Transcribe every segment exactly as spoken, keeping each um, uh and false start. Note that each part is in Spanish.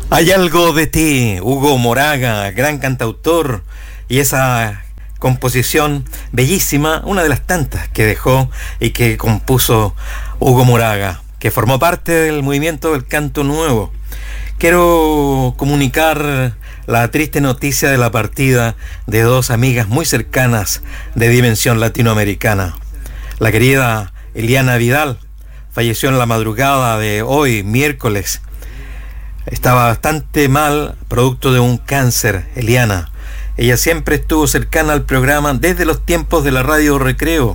Hay algo de ti, Hugo Moraga, gran cantautor, y esa composición bellísima, una de las tantas que dejó y que compuso Hugo Moraga, que formó parte del movimiento del canto nuevo. Quiero comunicar la triste noticia de la partida de dos amigas muy cercanas de dimensión latinoamericana. La querida Eliana Vidal falleció en la madrugada de hoy, miércoles. Estaba bastante mal, producto de un cáncer, Eliana. Ella siempre estuvo cercana al programa desde los tiempos de la Radio Recreo.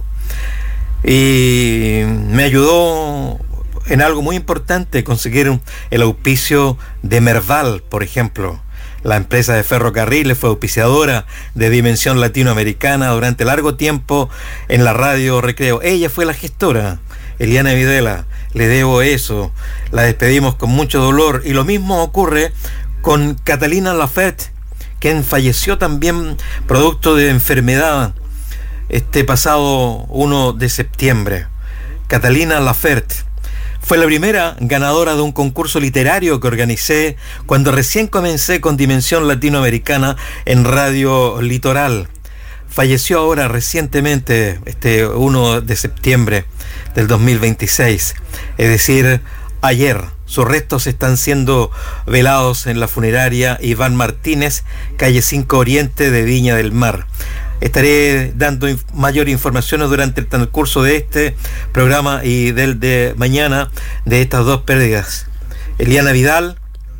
Y me ayudó en algo muy importante, conseguir el auspicio de Merval, por ejemplo. La empresa de ferrocarriles fue auspiciadora de Dimensión Latinoamericana durante largo tiempo en la Radio Recreo. Ella fue la gestora, Eliana Videla. Le debo eso, la despedimos con mucho dolor. Y lo mismo ocurre con Catalina Laferte, quien falleció también producto de enfermedad este pasado primero de septiembre. Catalina Laferte fue la primera ganadora de un concurso literario que organicé cuando recién comencé con Dimensión Latinoamericana en Radio Litoral. Falleció ahora recientemente, este primero de septiembre del dos mil veintiséis, es decir, ayer. Sus restos están siendo velados en la funeraria Iván Martínez, calle cinco Oriente de Viña del Mar. Estaré dando inf- mayor información durante el transcurso de este programa y del de mañana de estas dos pérdidas. Eliana Vidal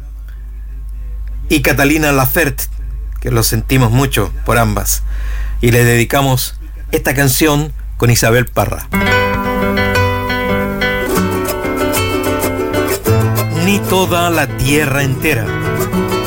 y Catalina Laferte, que lo sentimos mucho por ambas. Y le dedicamos esta canción con Isabel Parra. Ni toda la tierra entera.